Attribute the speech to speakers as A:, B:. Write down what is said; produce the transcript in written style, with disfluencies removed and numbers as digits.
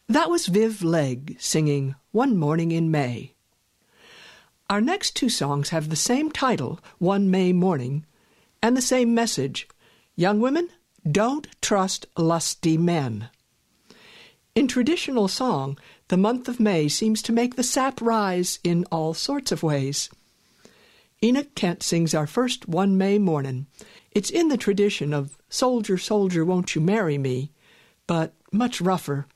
A: That was Viv Legg singing One Morning in May. Our next two songs have the same title, One May Morning, and the same message, young women, don't trust lusty men. In traditional song, the month of May seems to make the sap rise in all sorts of ways. Enoch Kent sings our first One May Mornin'. It's in the tradition of Soldier, Soldier, Won't You Marry Me, but much rougher.